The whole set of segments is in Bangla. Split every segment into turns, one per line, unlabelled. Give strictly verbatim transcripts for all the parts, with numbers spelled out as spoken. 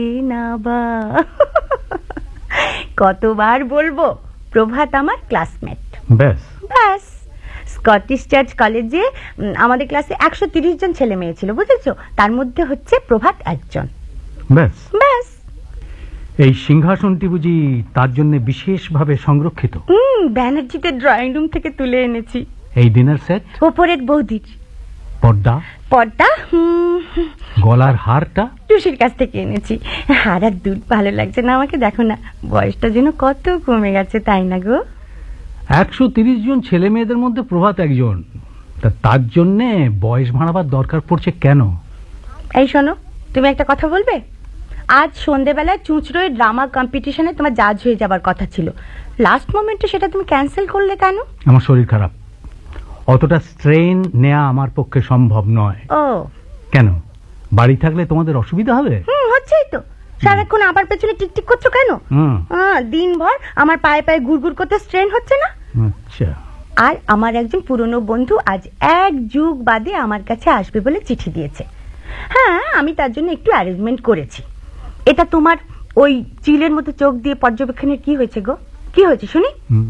না বা কতবার বলবো, প্রভাত আমার ক্লাসমেট।
ব্যাস
ব্যাস। স্কটিশ চার্চ কলেজে আমাদের ক্লাসে একশো তিরিশ জন ছেলে মেয়ে ছিল, বুঝেছো? তার মধ্যে হচ্ছে প্রভাত একজন।
ব্যাস
ব্যাস।
এই সিংহাসনটি বুঝি তার জন্য বিশেষভাবে সংরক্ষিত?
হুম, ব্যানার্জিতে ড্রয়িং রুম থেকে তুলে এনেছি।
এই ডিনার সেট
ওপরের বৌদির।
পর্দা
পর্দা
গলার হারটা
টুসির কাছ থেকে এনেছি। হার আর দুধ ভালো লাগছে না আমাকে, দেখো না বয়সটা যেন কত কমে গেছে, তাই না গো?
একশো তিরিশ জন ছেলে মেয়েদের মধ্যে প্রভাত একজন, তা তার জন্যে বয়স ভাড়াবার দরকার পড়ছে কেন?
এই শোনো, তুমি একটা কথা বলবে? আজ সন্ধ্যেবেলায় চুঁচড়োয় ড্রামা কম্পিটিশনে তোমার জাজ হয়ে যাবার কথা ছিল, লাস্ট মোমেন্টে সেটা তুমি ক্যান্সেল করলে কেন?
আমার শরীর খারাপ, অতটা স্ট্রেন নেওয়া আমার পক্ষে সম্ভব নয়।
ও
কেন, বাড়ি থাকলে তোমাদের অসুবিধা হবে?
হুম, হচ্ছেই তো। সারাক্ষণ আবার পেছনে টিকটিক করছো কেন? দিনভর আমার পায়ে পায়ে গুড়গুড় করতে স্ট্রেন হচ্ছে না?
আচ্ছা।
আর আমার একজন পুরনো বন্ধু আজ এক যুগ বাদে আমার কাছে আসবে বলে চিঠি দিয়েছে। হ্যাঁ, আমি তার জন্য একটু অ্যারেঞ্জমেন্ট করেছি। এটা তোমার ওই চিলের মতো চোখ দিয়ে পর্যবেক্ষণের কি হয়েছে গো? কি হয়েছে শুনি?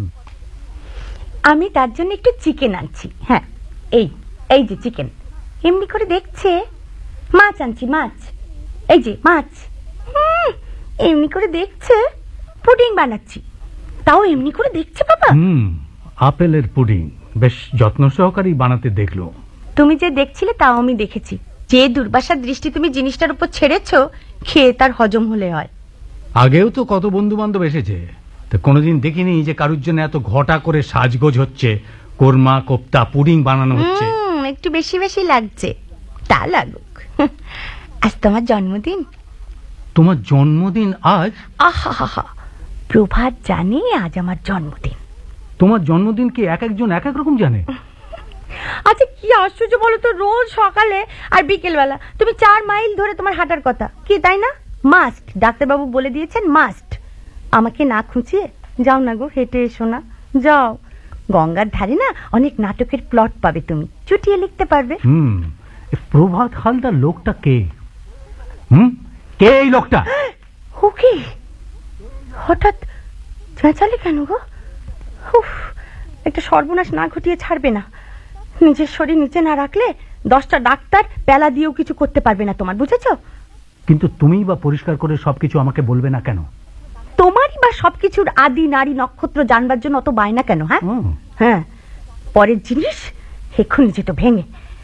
আমি তার জন্য একটু চিকেন আনছি। হ্যাঁ, এই এই যে চিকেন, এমনি করে দেখছে। মাছ আনছি, মাছ, এই যে মাছ, এমনি করে দেখছে। পুডিং বানাচ্ছি, তাও এমনি করে দেখছে বাবা।
হুম, আপেলের পুডিং বেশ যত্ন সহকারেই বানাতে দেখলো।
তুমি যে দেখছিলে তাও আমি দেখেছি। যে দুর্বাসার দৃষ্টি তুমি জিনিসটার উপর ছেড়েছো, খেয়ে তার হজম হলে হয়।
আগেও তো কত বন্ধু বান্ধব এসেছে, তো কোনোদিন দেখিনি যে কারুর জন্য এত ঘটা করে সাজগোজ হচ্ছে, কোরমা কোপ্তা পুডিং বানানো হচ্ছে।
একটু বেশি বেশি লাগছে, তা লাগুক। আজ তোমার জন্মদিন।
তোমার জন্মদিন আজ?
আহা, প্রভাত জানে আজ আমার জন্মদিন।
তোমার জন্মদিন কি এক একজন এক এক রকম জানে?
আচ্ছা, কি আশ্চর্য বলো তো, রোজ সকালে আর বিকেলবেলা তুমি চার মাইল ধরে তোমার হাঁটার কথা, কি তাই না? মাস্ট, ডাক্তারবাবু বলে দিয়েছেন মাস্ট। আমাকে না খুঁচিয়ে যাও না গো, হেঁটে এসো না, যাও। গঙ্গার ধারে না অনেক নাটকের প্লট পাবে, তুমি চুটিয়ে লিখতে পারবে।
হুম, প্রভাত হালদার লোকটা কে? হুম, কে এই লোকটা?
ও কি হঠাৎ চেঁচালে কেন গো? উফ, একটা সর্বনাশ না ঘটিয়ে ছাড়বে না। নিজের শরীর নিচে না রাখলে দশটা ডাক্তার পেলা দিয়েও কিছু করতে পারবে না তোমার, বুঝেছো?
কিন্তু তুমিই বা পরিষ্কার করে সবকিছু আমাকে বলবে না কেন?
তোমারই বা সবকিছুর আদি নারী নক্ষত্র জানবার জন্য অত বায়না কেন? হ্যাঁ
হুম।
হ্যাঁ, পরের জিনিস এক্ষুনি যেত ভেঙে।